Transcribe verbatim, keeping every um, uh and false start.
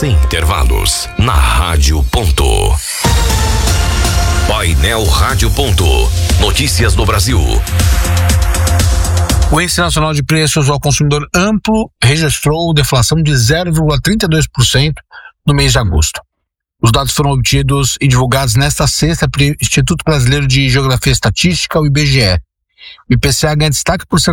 sem intervalos, na Rádio Ponto. Painel Rádio Ponto. Notícias do Brasil. O Índice Nacional de Preços ao Consumidor Amplo registrou deflação de zero vírgula trinta e dois por cento no mês de agosto. Os dados foram obtidos e divulgados nesta sexta pelo Instituto Brasileiro de Geografia e Estatística, o I B G E. O I P C A ganha destaque por ser